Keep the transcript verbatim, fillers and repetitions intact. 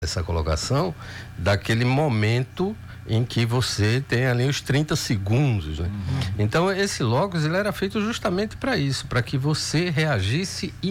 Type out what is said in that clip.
essa colocação daquele momento em que você tem ali os trinta segundos, né? Uhum. Então esse logos ele era feito justamente para isso, para que você reagisse